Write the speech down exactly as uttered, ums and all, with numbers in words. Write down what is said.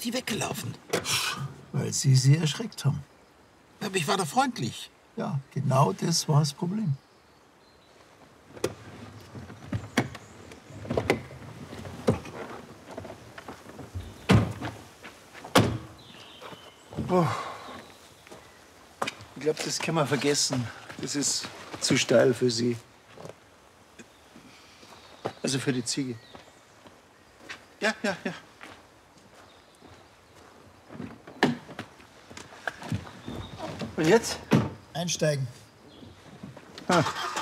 ist die weggelaufen? Weil Sie sie erschreckt haben. Aber ich war doch freundlich. Ja, genau das war das Problem. Oh. Ich glaube, das können wir vergessen. Das ist zu steil für Sie. Also für die Ziege. Ja, ja, ja. Und jetzt? Einsteigen. Ah.